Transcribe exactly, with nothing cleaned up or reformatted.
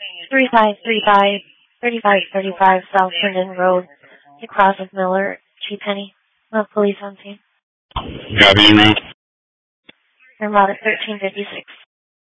three five three five, three five three five South Linden Road, across of Miller, G. Penny. No police on scene. Got the route. You're about at thirteen fifty-six.